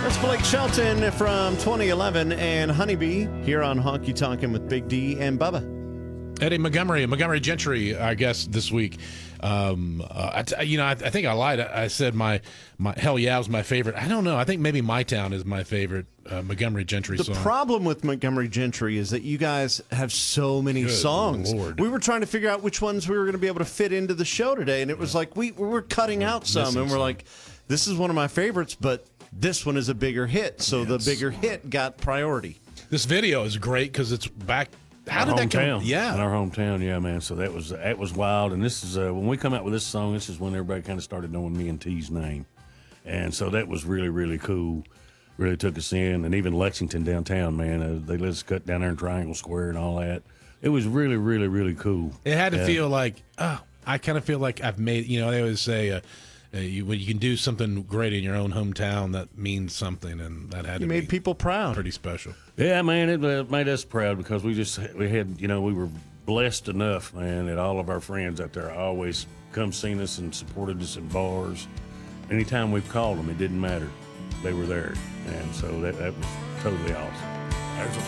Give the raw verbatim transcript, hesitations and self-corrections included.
That's Blake Shelton from twenty eleven and Honeybee here on Honky Tonkin' with Big D and Bubba. Eddie Montgomery, Montgomery Gentry, I guess, this week. Um, uh, I t- you know, I, I think I lied. I, I said my, my Hell Yeah was my favorite. I don't know. I think maybe My Town is my favorite uh, Montgomery Gentry the song. The problem with Montgomery Gentry is that you guys have so many Good songs. Lord. We were trying to figure out which ones we were going to be able to fit into the show today, and it was like we, we were cutting out some, Missing and we're some. like, this is one of my favorites, but this one is a bigger hit, so Yes. the bigger hit got priority. This video is great because it's back. How Our did that hometown. come? Yeah. In our hometown, yeah, man. So that was that was wild. And this is uh, when we come out with this song. This is when everybody kind of started knowing me and T's name, and so that was really really cool. Really took us in, and even Lexington downtown, man. Uh, they let us cut down there in Triangle Square and all that. It was really really really cool. It had to Yeah. feel like, oh, I kind of feel like I've made, you know, they always say uh, uh, you, when you can do something great in your own hometown, that means something, and that had You to made be people proud. pretty special. Yeah, man, it uh, made us proud because we just we had you know we were blessed enough, man, that all of our friends out there always come seen us and supported us in bars. Anytime we've called them, it didn't matter, they were there, and so that that was totally awesome. There's a